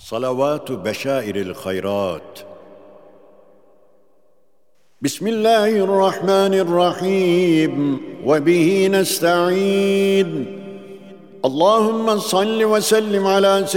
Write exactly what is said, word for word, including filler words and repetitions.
صلوات بشائر الخيرات. بسم الله الرحمن الرحيم، وبه نستعين. اللهم صل وسلم على